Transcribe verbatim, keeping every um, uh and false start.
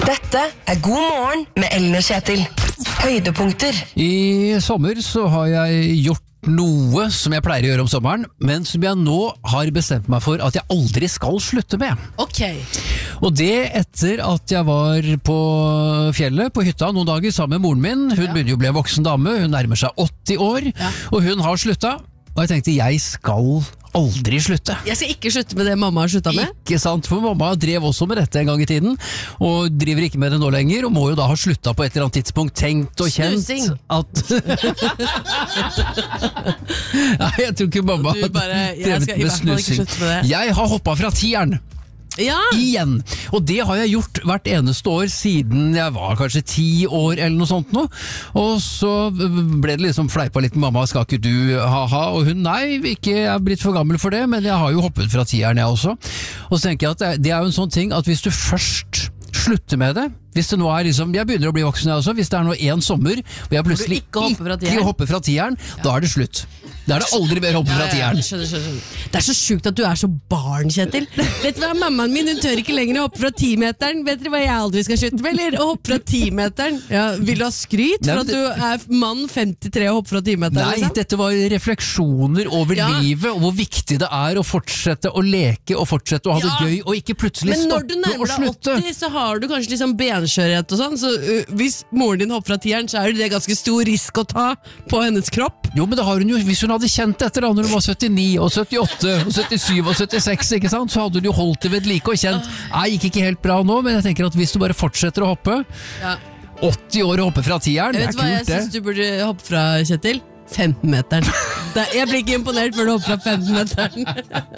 Dette er God morgen med Ellen og Kjetil. Høydepunkter. I sommer så har jeg gjort noe som jeg pleier å gjøre om sommeren, men som jeg nå har bestemt meg for at jeg aldri skal slutte med. Ok. Og det etter at jeg var på fjellet, på hytta noen dager sammen med moren min. Hun Ja. begynner jo å bli en voksen dame, hun nærmer seg åtti år, Ja. og hun har slutta. Og jeg tenkte, jeg skal aldri slutte. Jeg skal ikke slutte med det mamma har sluttet med. Ikke sant, for mamma drev også med dette en gang i tiden, og driver ikke med det nå lenger, og må jo da ha slutta på et eller annet tidspunkt, tenkt og kjent Snusing. at... Nei, jeg tror ikke mamma Du bare, jeg drevet skal i med hvert fall ikke snusing. slutte med det. Jeg har hoppet fra tieren. Ja, Igjen. Og det har jeg gjort hvert eneste år siden jeg var kanskje ti år eller noe sånt nå. Og så ble det liksom fleipa litt med mamma, skal ikke du ha-ha? Og hun, nei, ikke, jeg er blitt for gammel for det, men jeg har jo hoppet fra tieren jeg også. Og så tenker jeg at det, det er jo en sånn ting at hvis du først slutter med det, hvis det nå er liksom, jeg begynner å bli voksen jeg også, hvis det er nå en sommer, og jeg plutselig ikke hopper fra tieren. ikke hopper fra tieren, da er det slutt. Da er det aldri mer hoppe fra ja, ja, tieren. skjønner, skjønner, skjønner. Det er så sjukt at du er så barn, Kjetil. Vet du hva, mammaen min hun tør ikke lenger å hoppe fra timeteren. Vet dere hva jeg aldri skal slutte med? Eller å hoppe fra timeteren. Ja, vil du ha skryt Nei, for men at du er mann femtitre og hopper fra timeteren? Nei, liksom? dette var refleksjoner over Ja. livet, og hvor viktig det er å fortsette å leke og fortsette å ha Ja. det gøy, og ikke plutselig Men når du stoppe og nærmer deg slutte. åtti, så har du kanskje liksom benskjørhet og sånn, så uh, hvis moren din hopper fra tieren, så er det ganske stor risk å ta på hennes kropp. Jo, men det har hun jo, hvis hun hadde kjent etter da, når hun var syttini og syttiåtte og syttisyv og syttiseks, ikke sant, så hadde hun jo holdt det ved like og kjent, nei, gikk ikke helt bra nå, men jeg tenker at hvis du bare fortsetter å hoppe, Ja. åtti år og hoppe fra tieren, det Jeg er vet hva jeg kult det. synes du burde hoppe fra, Kjetil? femten-meteren. Det- Jeg blir ikke imponert før du hopper fra femten-meteren.